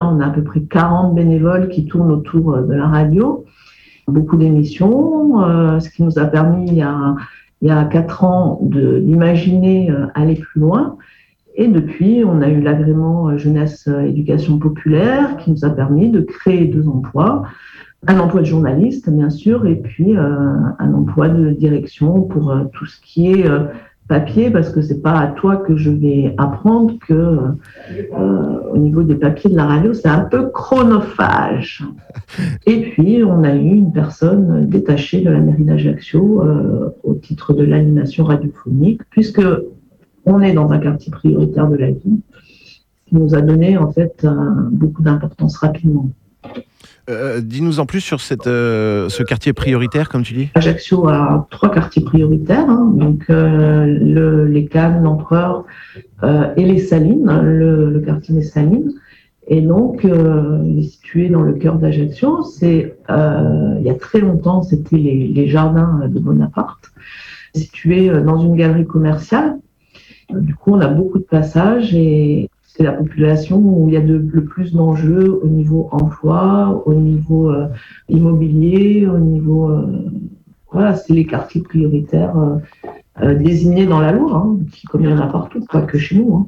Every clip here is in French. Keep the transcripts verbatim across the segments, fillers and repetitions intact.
on a à peu près quarante bénévoles qui tournent autour de la radio, beaucoup d'émissions, euh, ce qui nous a permis il y a, il y a quatre ans de, d'imaginer euh, aller plus loin. Et depuis, on a eu l'agrément jeunesse éducation populaire qui nous a permis de créer deux emplois. Un emploi de journaliste, bien sûr, et puis euh, un emploi de direction pour euh, tout ce qui est euh, papier, parce que c'est pas à toi que je vais apprendre que euh, au niveau des papiers de la radio, c'est un peu chronophage. Et puis, on a eu une personne détachée de la mairie d'Ajaccio euh, au titre de l'animation radiophonique, puisque on est dans un quartier prioritaire de la ville, qui nous a donné en fait un, beaucoup d'importance rapidement. Euh, dis-nous en plus sur cette, euh, ce quartier prioritaire, comme tu dis. Ajaccio a trois quartiers prioritaires, hein, donc euh, le, les Cannes, l'Empereur euh, et les Salines, le, le quartier des Salines. Et donc, euh, il est situé dans le cœur d'Ajaccio. C'est, euh, il y a très longtemps, c'était les, les jardins de Bonaparte, situé dans une galerie commerciale. Du coup, on a beaucoup de passages et c'est la population où il y a de, le plus d'enjeux au niveau emploi, au niveau euh, immobilier, au niveau... Euh, voilà, c'est les quartiers prioritaires euh, euh, désignés dans la loi, hein, qui, comme il y en a partout, pas que chez nous. Hein.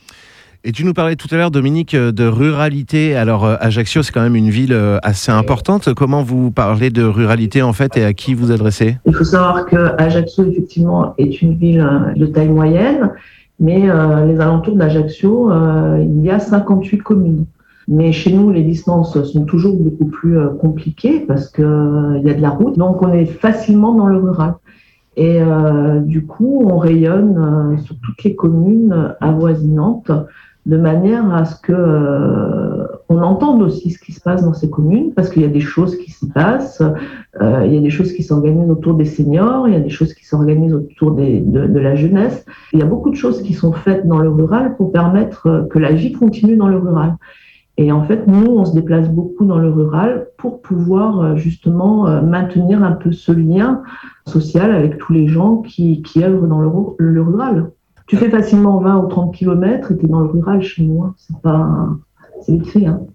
Et tu nous parlais tout à l'heure, Dominique, de ruralité. Alors, euh, Ajaccio, c'est quand même une ville euh, assez importante. Comment vous parlez de ruralité, en fait, et à qui vous adressez ? Il faut savoir qu'Ajaccio, effectivement, est une ville euh, de taille moyenne, mais euh, les alentours d'Ajaccio, euh, il y a cinquante-huit communes. Mais chez nous, les distances sont toujours beaucoup plus euh, compliquées parce qu'il euh, y a de la route. Donc, on est facilement dans le rural. Et euh, du coup, on rayonne euh, sur toutes les communes avoisinantes de manière à ce que euh, on entende aussi ce qui se passe dans ces communes, parce qu'il y a des choses qui s'y passent, euh, il y a des choses qui s'organisent autour des seniors, il y a des choses qui s'organisent autour des, de, de la jeunesse. Il y a beaucoup de choses qui sont faites dans le rural pour permettre que la vie continue dans le rural. Et en fait, nous, on se déplace beaucoup dans le rural pour pouvoir justement maintenir un peu ce lien social avec tous les gens qui, qui œuvrent dans le, le rural. Tu fais facilement vingt ou trente kilomètres et tu es dans le rural chez moi. C'est pas, c'est vite fait. Hein.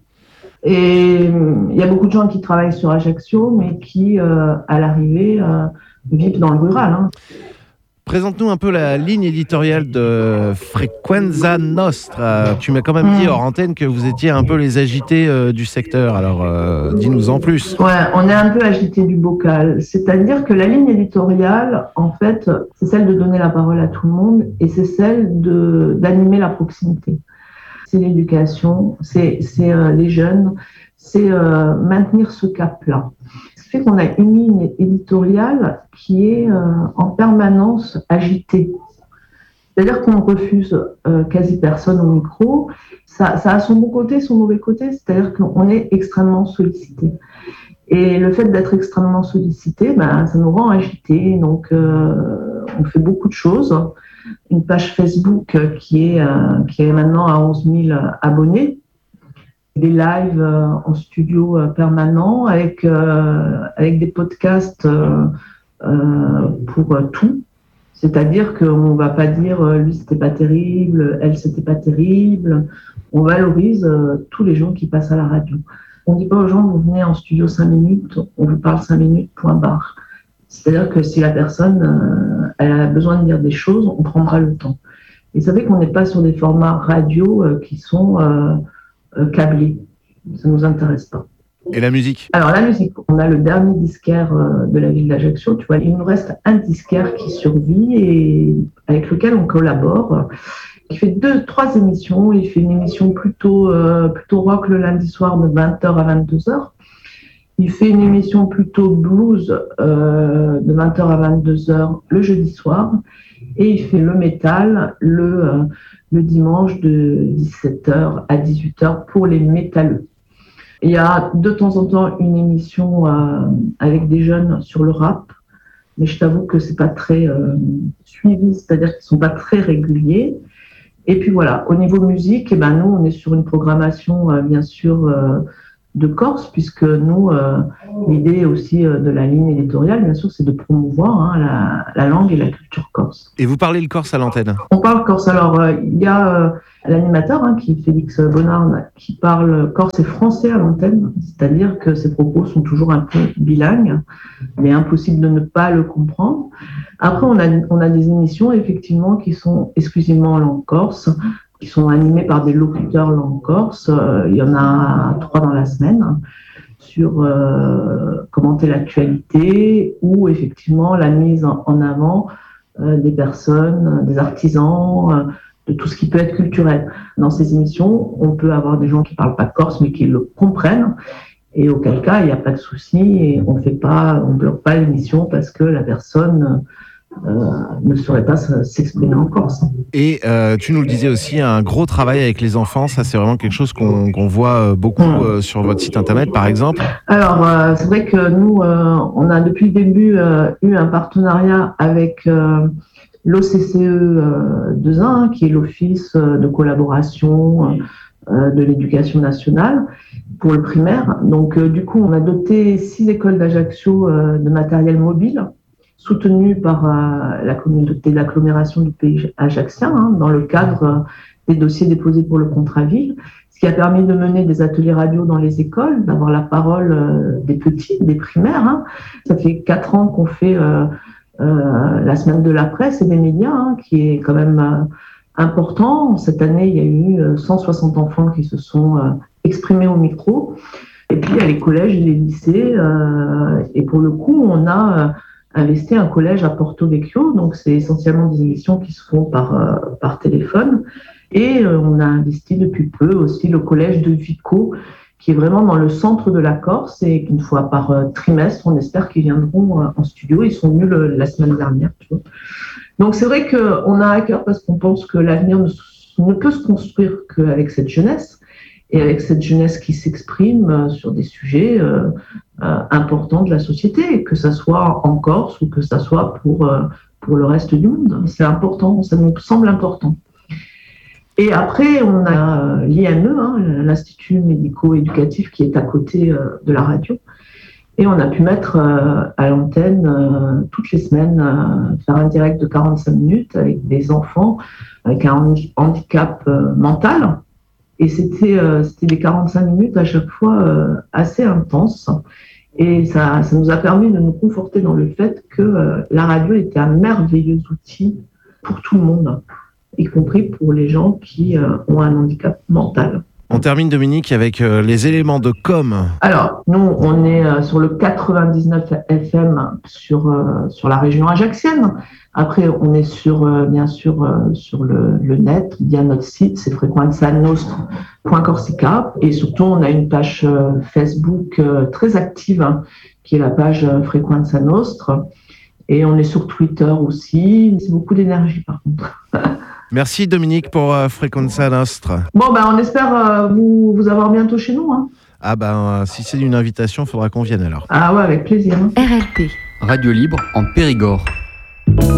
Et il y a beaucoup de gens qui travaillent sur Ajaccio, mais qui, euh, à l'arrivée, euh, vivent dans le rural. Hein. Présente-nous un peu la ligne éditoriale de Frequenza Nostra. Tu m'as quand même dit hors antenne que vous étiez un peu les agités euh, du secteur. Alors, euh, dis-nous en plus. Ouais, on est un peu agités du bocal. C'est-à-dire que la ligne éditoriale, en fait, c'est celle de donner la parole à tout le monde et c'est celle de, d'animer la proximité. C'est l'éducation, c'est, c'est euh, les jeunes, c'est euh, maintenir ce cap-là. Ce qui fait qu'on a une ligne éditoriale qui est euh, en permanence agitée. C'est-à-dire qu'on refuse euh, quasi personne au micro. Ça, ça a son bon côté, son mauvais côté, c'est-à-dire qu'on est extrêmement sollicité. Et le fait d'être extrêmement sollicité, ben, ça nous rend agités. Donc, euh, on fait beaucoup de choses. Une page Facebook qui est, euh, qui est maintenant à onze mille abonnés. Des lives euh, en studio euh, permanent avec, euh, avec des podcasts euh, euh, pour euh, tout. C'est-à-dire qu'on ne va pas dire euh, lui c'était pas terrible, elle c'était pas terrible. On valorise euh, tous les gens qui passent à la radio. On ne dit pas aux gens vous venez en studio cinq minutes, on vous parle cinq minutes, point barre. C'est-à-dire que si la personne euh, elle a besoin de dire des choses, on prendra le temps. Et ça fait qu'on n'est pas sur des formats radio euh, qui sont euh, euh, câblés. Ça ne nous intéresse pas. Et la musique ? Alors la musique, on a le dernier disquaire euh, de la ville d'Ajaccio. Tu vois, il nous reste un disquaire qui survit et avec lequel on collabore. Il fait deux, trois émissions. Il fait une émission plutôt, euh, plutôt rock le lundi soir de vingt heures à vingt-deux heures. Il fait une émission plutôt blues euh, de vingt heures à vingt-deux heures le jeudi soir. Et il fait le métal le, euh, le dimanche de dix-sept heures à dix-huit heures pour les métalleux. Il y a de temps en temps une émission euh, avec des jeunes sur le rap, mais je t'avoue que c'est pas très euh, suivi, c'est-à-dire qu'ils sont pas très réguliers. Et puis voilà, au niveau musique, eh ben nous on est sur une programmation euh, bien sûr euh, de Corse, puisque nous, euh, l'idée aussi euh, de la ligne éditoriale, bien sûr, c'est de promouvoir hein, la, la langue et la culture corse. Et vous parlez le corse à l'antenne? On parle corse. Alors, euh, il y a euh, l'animateur, hein, qui est Félix Bonnard, qui parle corse et français à l'antenne, c'est-à-dire que ses propos sont toujours un peu bilingues, mais impossible de ne pas le comprendre. Après, on a, on a des émissions, effectivement, qui sont exclusivement en langue corse, qui sont animés par des locuteurs langue corse. Euh, il y en a trois dans la semaine, sur euh, commenter l'actualité ou effectivement la mise en, en avant euh, des personnes, des artisans, euh, de tout ce qui peut être culturel. Dans ces émissions, on peut avoir des gens qui ne parlent pas corse mais qui le comprennent, et auquel cas, il n'y a pas de souci et on fait pas, on bloque pas l'émission parce que la personne Euh, ne saurait pas s'exprimer en corse. Et euh, tu nous le disais aussi, un gros travail avec les enfants, ça c'est vraiment quelque chose qu'on qu'on voit beaucoup mmh. euh, sur votre site internet par exemple. Alors euh, c'est vrai que nous, euh, on a depuis le début euh, eu un partenariat avec euh, l'O C C E euh, deux A, hein, qui est l'Office de collaboration euh, de l'éducation nationale pour le primaire. Donc euh, du coup, on a doté six écoles d'Ajaccio euh, de matériel mobile, soutenu par euh, la communauté d'agglomération du pays ajaccien, hein, dans le cadre euh, des dossiers déposés pour le contrat ville, ce qui a permis de mener des ateliers radio dans les écoles, d'avoir la parole euh, des petits, des primaires. Hein. Ça fait quatre ans qu'on fait euh, euh, la semaine de la presse et des médias, hein, qui est quand même euh, important. Cette année, il y a eu cent soixante enfants qui se sont euh, exprimés au micro. Et puis, il y a les collèges et les lycées. Euh, et pour le coup, on a euh, investi un collège à Porto Vecchio, donc c'est essentiellement des émissions qui se font par, euh, par téléphone. Et euh, on a investi depuis peu aussi le collège de Vico, qui est vraiment dans le centre de la Corse et qu'une fois par euh, trimestre, on espère qu'ils viendront euh, en studio. Ils sont venus le, la semaine dernière, tu vois. Donc c'est vrai qu'on a à cœur parce qu'on pense que l'avenir ne, ne peut se construire qu'avec cette jeunesse, et avec cette jeunesse qui s'exprime sur des sujets euh, euh, importants de la société, que ça soit en Corse ou que ça soit pour, euh, pour le reste du monde. C'est important, ça nous semble important. Et après, on a l'I M E, hein, l'Institut médico-éducatif, qui est à côté euh, de la radio. Et on a pu mettre euh, à l'antenne euh, toutes les semaines, euh, faire un direct de quarante-cinq minutes avec des enfants avec un handicap euh, mental. Et c'était, euh, c'était des quarante-cinq minutes à chaque fois euh, assez intenses. Et ça, ça nous a permis de nous conforter dans le fait que euh, la radio était un merveilleux outil pour tout le monde, y compris pour les gens qui euh, ont un handicap mental. On termine, Dominique, avec euh, les éléments de com. Alors, nous, on est euh, sur le quatre-vingt-dix-neuf F M sur, euh, sur la région ajaxienne. Après, on est sur, euh, bien sûr euh, sur le, le net, via notre site, c'est frequenza nostra point corsica. Et surtout, on a une page euh, Facebook euh, très active, hein, qui est la page euh, Frequenza Nostra. Et on est sur Twitter aussi. C'est beaucoup d'énergie, par contre. Merci Dominique pour euh, Frequenza Nostra. Bon, ben, on espère euh, vous, vous avoir bientôt chez nous. Hein. Ah ben, euh, si c'est une invitation, il faudra qu'on vienne alors. Ah ouais, avec plaisir. Hein. R L P. Radio libre en Périgord.